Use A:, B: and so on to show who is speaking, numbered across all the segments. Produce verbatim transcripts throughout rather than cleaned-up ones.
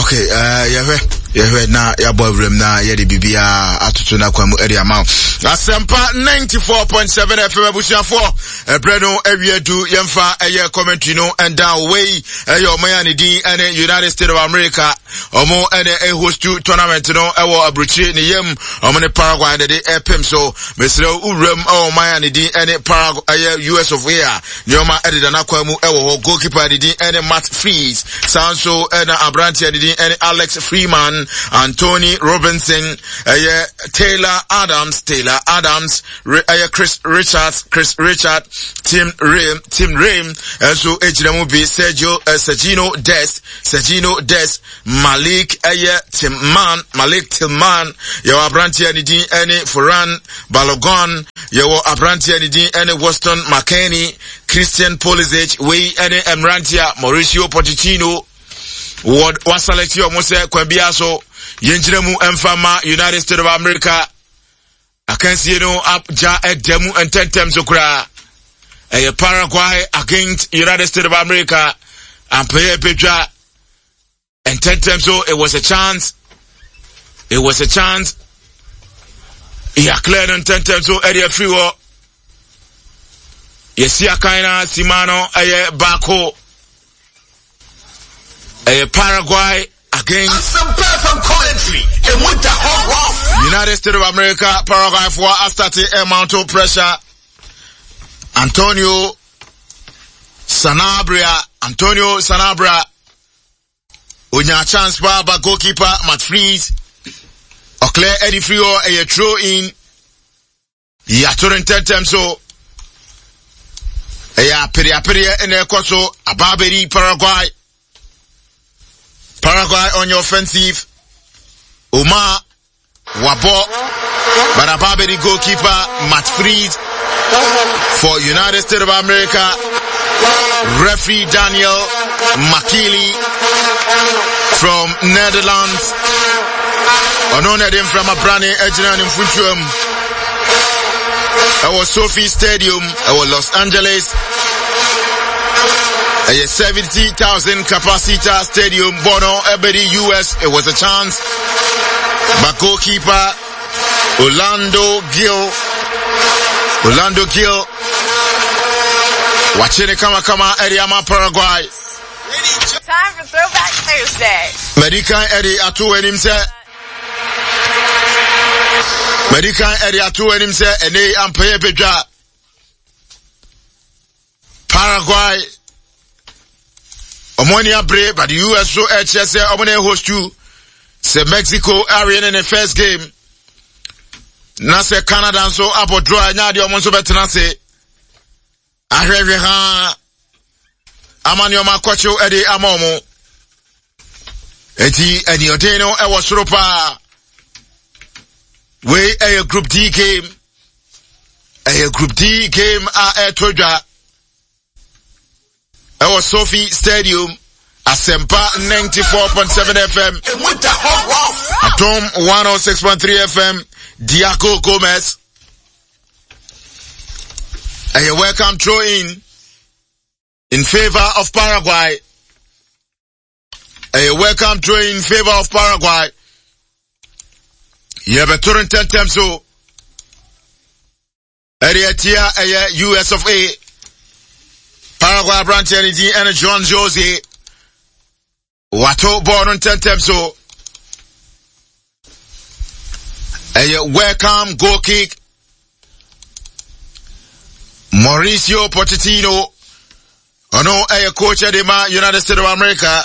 A: Okay, uh, yeah, yeah, na ya boy room na ya de bibia atutu na kwamu area ma. Asempa ninety-four point seven F M abusiafo. Ebreno ewiedu yemfa eye commentary no and down way eye oman ne din ene United States of America. Omo ene e host tournament no ewo abruchi ne yem omo ne Paraguay de epem so mesre uwrem oman ne din ene Paraguay eye U S of A. Nyoma edida na kwamu ewo goalkeeper de din ene Matt Freeze. Sanso ena Abrantia de din ene Alex Freeman. Anthony Robinson, uh, Taylor Adams, Taylor Adams, uh, Chris Richards, Chris Richard, Tim Rim, Tim Rim, and so Ejinamu be Sergio, uh, Sergino Dest, Sergino Dest, Malik, uh, Tim Man, Malik Tillman, Yo Abrantia Nidin, any Foran Balogun, Yo Abrantia Nidin, any Weston McKinney, Christian Pulisic, Way, any Emrantia, Mauricio Pochettino. What was select your Mose Kwembiaso, Yenjiremu Enfama, United States of America. I can see you know up Ja at Demu and ten times okra. A Paraguay against United States of America and play a picture and ten times so it was a chance. It was a chance. Yeah, cleared on ten times so area free war. Yesia Kaina Simano a Bako. A Paraguay against United States of America. Paraguay for a starting amount of pressure. Antonio Sanabria, Antonio Sanabria. Unya chance by goalkeeper Matt Freeze. Oclair Eddie Frio a throw in. Ya turn ten times so. Ya peria peria in a coso a Barbary Paraguay. Paraguay on your offensive. Omar Wabo, but a Barbary goalkeeper Matt Freeze for United States of America. Referee Daniel Makili from Netherlands. Onona dem from Abrane Ejina in Funchum. Our Sophie Stadium, our Los Angeles. A seventy thousand capacity stadium, Bono, Ebony, U S. It was a chance. But goalkeeper, Orlando Gill. Orlando Gill. Watching the Kama Kama Eriama Paraguay.
B: Time for Throwback Thursday.
A: Medican Eddie Atu and him say. Medican Eddie Atu and him say, and they ampere Pedra. Paraguay. Omonia Bray, but the U S so H S A Omone host you. Say Mexico area in the first game. Na say Canada so apo draw nya de omonso betena say. Ahwehwe ha. Amani o makocho e de amomo. Eti eni odeno e wo soro pa. We a group D game. A group D game a e todwa. Our Sophie Stadium, Asempa ninety-four point seven F M, Atom one oh six point three F M, Diaco Gomez. A welcome throw in, in favor of Paraguay. A welcome throw in favor of Paraguay. You have a turn ten times so. Area Tia, a U S of A. Paraguay branch energy and John Jose. Wato born on ten times so. A welcome goal kick. Mauricio Pochettino. Ono a coach de ma United States of America.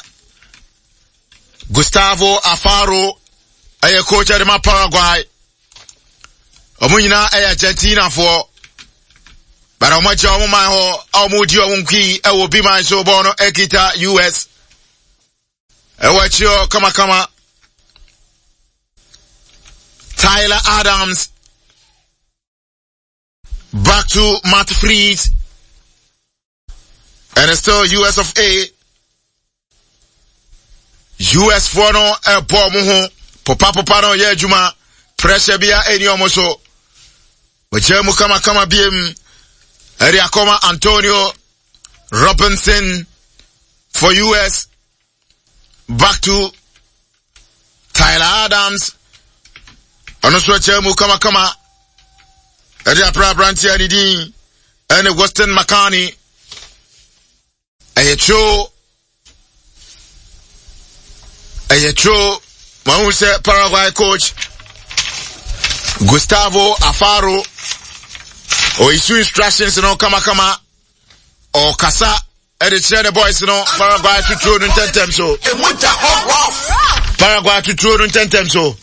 A: Gustavo Alfaro. A coach de ma Paraguay. Omunyina a Argentina for. But how much of my ho, how much you won't key, I will be my so bono, Ekita, U S. I watch your kama kama. Tyler Adams. Back to Matt Freeze. And it's still U S of A. U S for no, a ball muho. Popa popa no, yeah, Juma. Pressure be a any almost so. But you kama kama B M. Eriakoma Antonio Robinson for U S. Back to Tyler Adams ono so chemu kama kama edi apra branti adidi ene Weston McCartney ayetro ayetro mawu se Paraguay coach Gustavo Alfaro o issue instructions no kama kama o kasa edi chere the boys no Paraguay to throw in ten times so Paraguay to throw in ten times so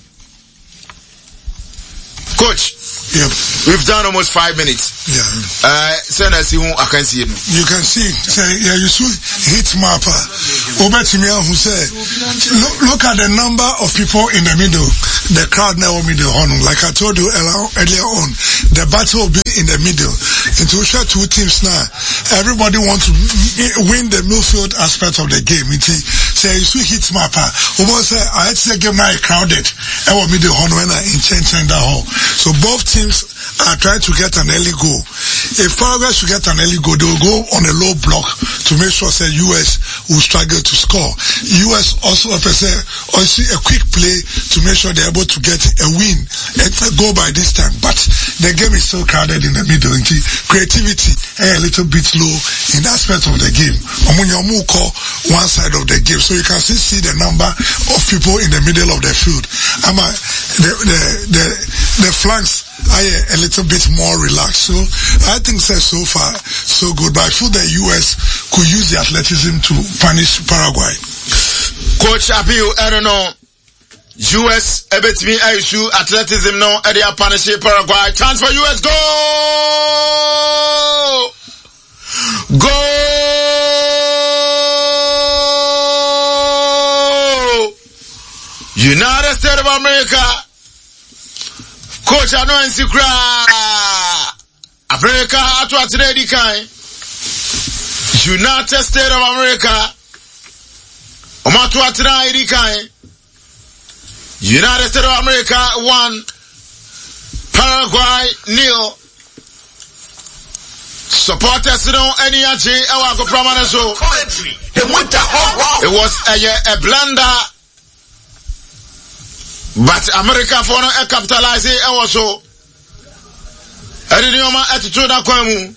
A: coach.
C: Yep.
A: We've done almost five minutes.
C: Yeah.
A: Uh, send us who I can see it.
C: You can see, say, yeah, you see, hit mapper. Obetimia who said, look, look at the number of people in the middle. The crowd now will be the honor. Like I told you earlier on, the battle will be in the middle. Into two teams now. Everybody wants to win the midfield aspect of the game. It say, you see, hit mapper. Almost say, I had to say, game now crowded. I will be the honor when I intend that hall. So both teams are trying to get an early goal. If Paraguay should get an early goal, they will go on a low block to make sure that U S will struggle to score. U S also also a quick play to make sure they're able to get a win, a goal by this time. But the game is so crowded in the middle. Creativity is a little bit low in the aspect of the game. One side of the game, so you can still see the number of people in the middle of the field. I'm a, the the the the flanks are a little bit more relaxed. So I think so, so far so good. But I feel the U S could use the athleticism to punish Paraguay.
A: Coach Abiu, I don't know. U S ebet me issue athleticism no area punish Paraguay. Chance for U S. Go! Go! United States of America. Coach ano ensikra America atu atire di kan United States of America omatu atire di kan United States of America one Paraguay nil. Supporters don't any aje ewa go pramana so it was a, a blunder. But America for no e capitalize e also. Eri ni oma attitude na kwamu.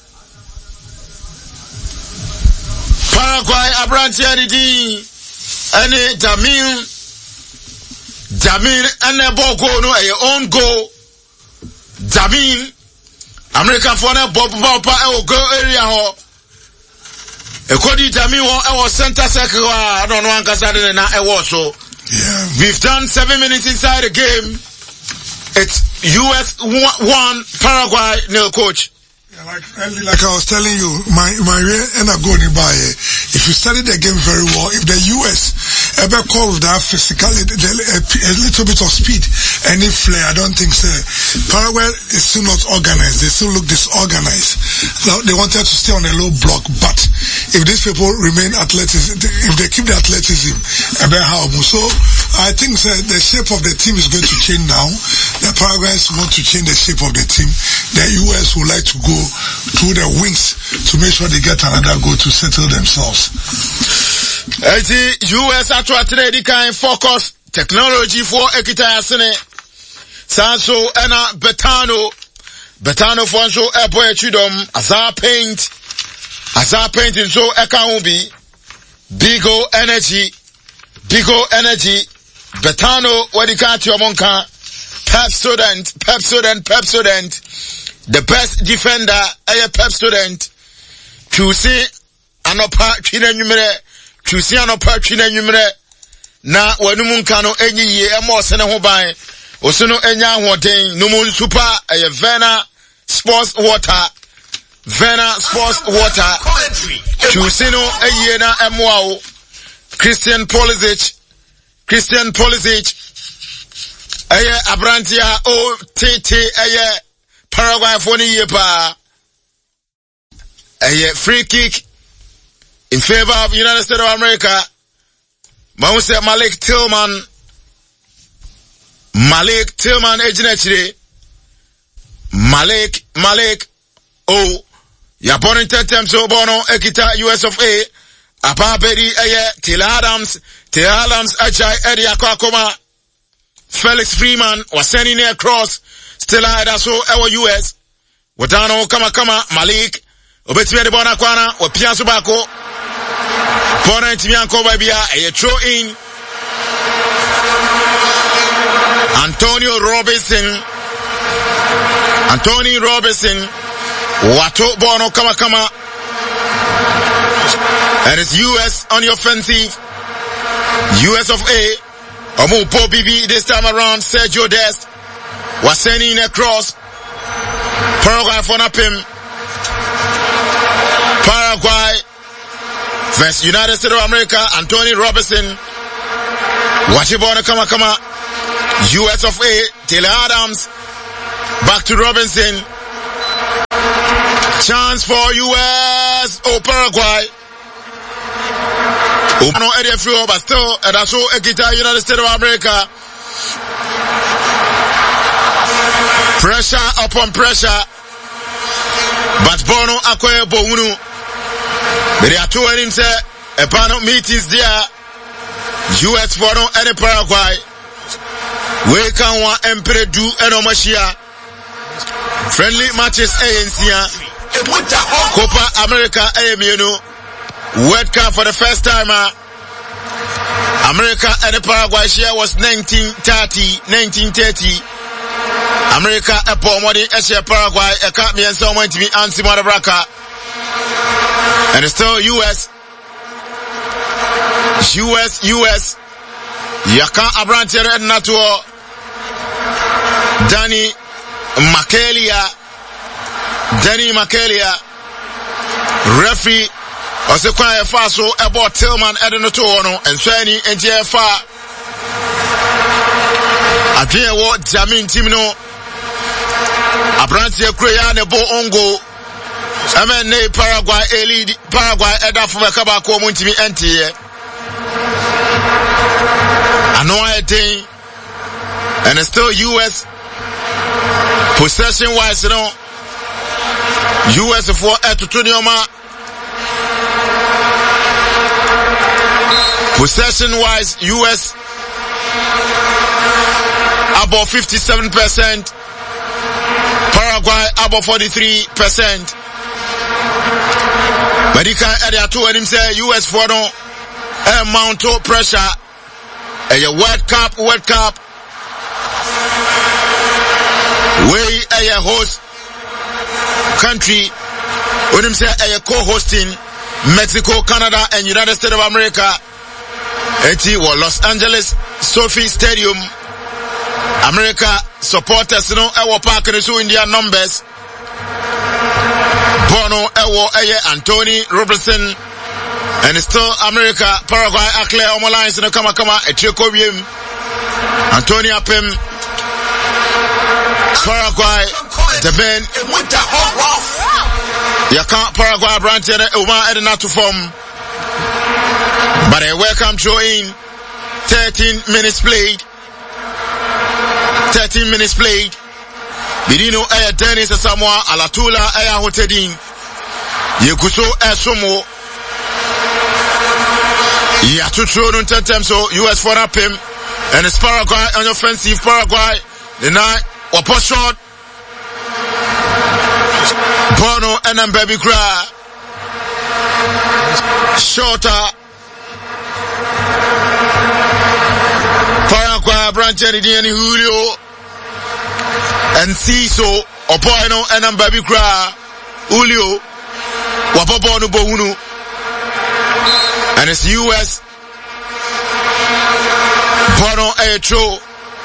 A: Paraguay abranti adidi. Ene Jamil Jamil ene ball goal no e own goal. Jamil America for no ball papa e go area ho. E kodi Jamil wo e wo center circle wa no no ankasa de na e wo so.
C: Yeah.
A: We've done seven minutes inside the game. It's U S one, Paraguay nil, coach.
C: Yeah, like, like I was telling you, my, my, and I go by, if you study the game very well, if the U S ever call with that physicality, a, a little bit of speed, any flair, I don't think so. Paraguay is still not organized. They still look disorganized. Now, they wanted to stay on a low block, but if these people remain athleticism, if they keep the athleticism, so I think so, the shape of the team is going to change now. The Paraguayans want to change the shape of the team. The U S would like to go through the wings to make sure they get another goal to settle themselves.
A: U S actually they can focus technology for ekita yasene. Sanso ena Betano. Betano for so airboy chudom Azar paint. Azar paint in so eka Bigo energy. Bigo energy. Betano what you can't your monka. Pep student, Pep student, Pep student. The best defender, a Pep student. To see anopa chine numere. To see anopa chine numere. Na wanumun kano enyi ye emo sene hobai. Osono enya hoden. Numun super a Vena Sports Water. Vena Sports Water. To see no eye na emo Christian Pulisic. Christian Pulisic. Aye Abrantia o T T aye Paraguay for ni yepa. Aye free kick in favor of United States of America. Mahuse Malik Tillman. Malik Tillman ejinechire. Malik Malik o ya born tetem so bono ekita U S of A. Apa bedi aye Taylor Adams. Taylor Adams ajay edi akwa koma. Felix Freeman was sending it across. Still either so our U S. Watano kama kama Malik. Obetime de bona kwana. Wapia subako. Bona intimianko babia. A throw in. Antonio Robinson. Anthony Robinson. Wato bono kama kama. And it's U S on the offensive. U S of A. Omu Po B B this time around. Sergio Dest was sending across. Paraguay for Napim. Paraguay versus United States of America. Anthony Robinson. Wachibona kama kama. U S of A. Taylor Adams. Back to Robinson. Chance for U S. Oh, Paraguay. Oh, no, Eddie Frio, but still, and that's all Ekita, United States of America. Pressure upon pressure. But Bono Akwe Bounu. But they are two of him say, a panel meetings there. U S for no any Paraguay. We can want Emperor do and Omashia. Friendly matches A N C. Copa America A M U. World Cup for the first time. Uh, America and the Paraguay share was nineteen thirty. nineteen thirty. America Epo Modi Eshe Paraguay Eka me and someone to be Ansi Madabraka. And it's still U S. U S, U S. Yaka Abrantia Red Natuo. Danny Makelia. Danny Makelia. Referee. Ose kwa efa so ebo Tillman edeno to ono enswani enje efa adwe wo Jamin team no Abrantie Kroya ne bo ongo amen ne Paraguay elite Paraguay eda fo mekaba ko mo ntimi entiye ano ayetin and it's still U S possession wise you know U S for etutunioma. Possession wise, U S about fifty-seven percent. Paraguay about forty-three percent. But he can add two and him say U S for no amount of pressure. And your World Cup, World Cup. We a host country. When him say a co-hosting Mexico, Canada, and United States of America. Eti was Los Angeles Sophie Stadium. America supporters no ewo park in so India numbers. Bono ewo eye Anthony Robertson and still America Paraguay akle omo lines no kama kama etreko wiem. Anthony Apem Paraguay the ben Yaka Paraguay branch and Uma edna to form. But a welcome throw in. thirteen minutes played. thirteen minutes played. Bidino Aya Dennis Samoa Alatula Aya Hotedin. Yekuso Esomo. Yatutro Nuntentem so U S for Apim. And it's Paraguay on offensive Paraguay. The night Wapo shot. Bono and Baby Cry. Shorter. Paraguay branch and Julio and Ciso Opoino and Baby Cry Julio Wapobono Bohunu and it's U S Bono Echo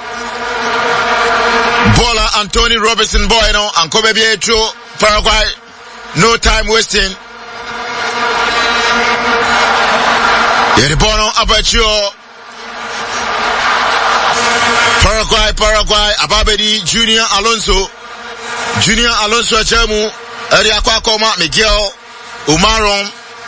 A: Bola Anthony Robinson Boino and Kobe Echo Paraguay no time wasting. Bono Abacho Paraguay, Paraguay, Ababedi, Junior Alonso, Junior Alonso Achemu, Eriakwa Koma, Miguel, Umaron,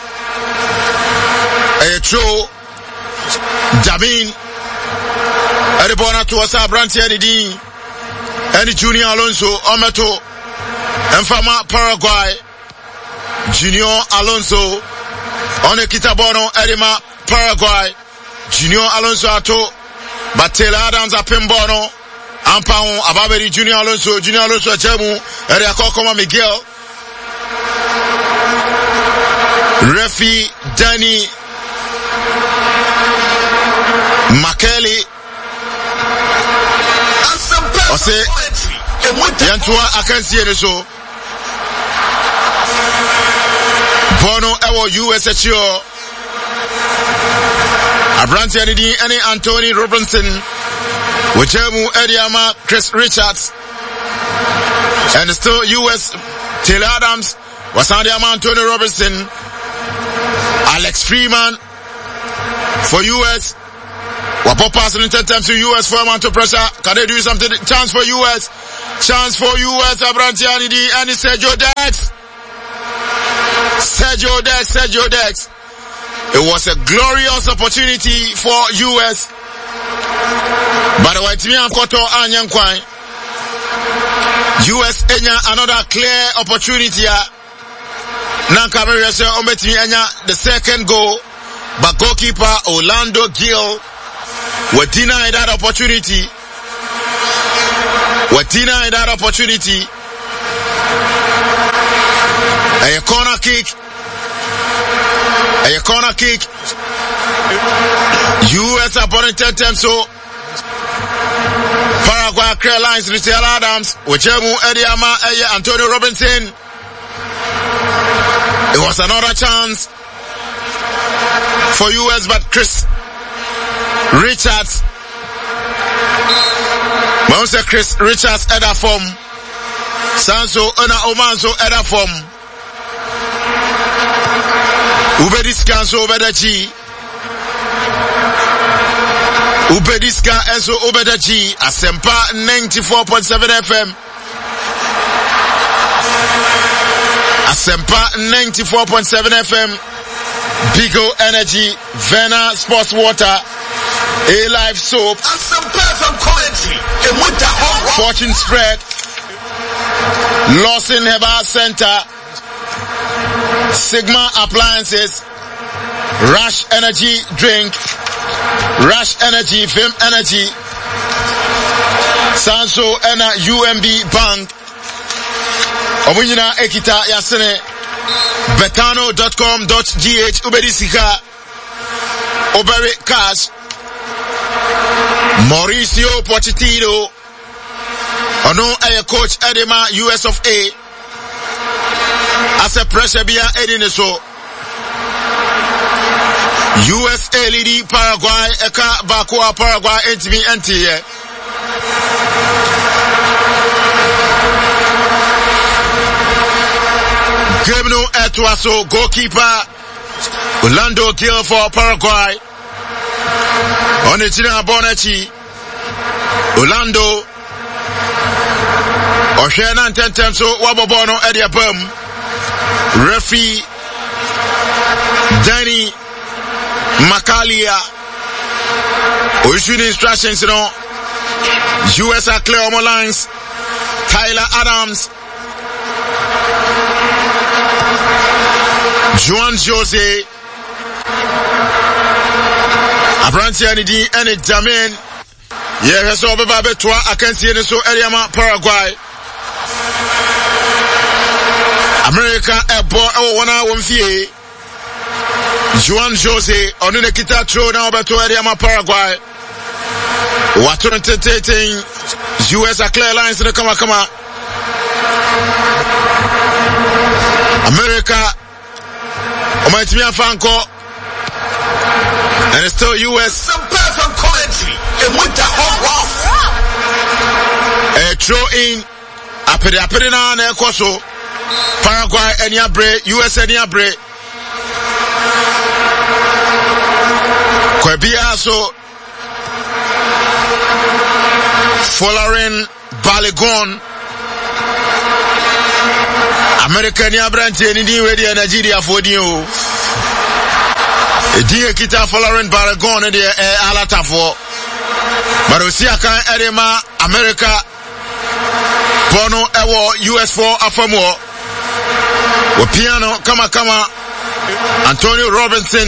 A: Echo, Jamin, Eribona to Wasa Branti Edidin, Any Junior Alonso, Ometo, Enfama Paraguay, Junior Alonso, One Kitabono, Erima, Paraguay, Junior Alonso Ato, but Taylor Adams apembo no ampa ho Ababeri Junior Alonso Junior Alonso achemu ere akokoma Miguel Refi Danny Makeli Ose Yantua akansi ene so Bono ewo U S H O Abranti Anidi Annie Anthony Robinson Wachemu Ediama Chris Richards and still U S Taylor Adams Wasandiama Anthony Robinson Alex Freeman for U S Wapo passing in ten times to U S for a man to pressure. Can they do something? Chance for U S. Chance for U S. Abranti Anidi and Sergio Dex. Sergio Dex. Sergio Dex. It was a glorious opportunity for U S. By the way, Timian Koto Anyang Kwai. U S enya another clear opportunity. Nanka Merese Ometimi enya the second goal. But goalkeeper Orlando Gill were denied that opportunity. Were denied that opportunity. A corner kick. A corner kick. U S opponent ten so Paraguay clear lines with Taylor Adams. Wachemu Ediama Antonio Robinson. It was another chance for U S, but Chris Richards Moussa Chris Richards Eda form Sanso Ona Omanso Eda form Ubediska Enso Obedachi Ubediska Enso Obedachi Asempa ninety-four point seven F M Asempa ninety-four point seven F M Bigo Energy Vena Sports Water A-Life Soap and some perfect quality in winter hot Fortune Spread Lawson Herbal Center Sigma Appliances Rush Energy Drink Rush Energy Film Energy Sanso Ena U M B Bank Omunyina Ekita Yasene betano dot com dot g h Uberi Sika Uberi Cash Mauricio Pochettino Ono a coach Edema U S of A as a pressure bia Edine so U S A lidi Paraguay Eka Bakua Paraguay Entimi Entiye Game no Etuaso goalkeeper Orlando Gill for Paraguay. On the China Bonachi Orlando Oshena ten times so Wabobono Edia Bum Referee Danny Makalia Issuing instructions, you know. U S are clear on my lines. Tyler Adams Juan Jose Abranti Anidi and Jamin. Yeah, so Baba Twa I can see so Eliama Paraguay. America airport oh one hour one fee. Juan Jose on the kita throw now to Eliama Paraguay. What entertaining U S are clear lines in the kama kama. America Omaitimi Afanko and it's still U S. Some perfect quality in winter hot a throw in apede apede na na ekoso Paraguay any abre U S any abre Kwabia so Following Balogun American Abranti and India Nigeria for you. Dear Kita following Balogun and the Alata for Marusiaka Edema America Bono Ewo U S four Afamo Piano Kama Kama Antonio Robinson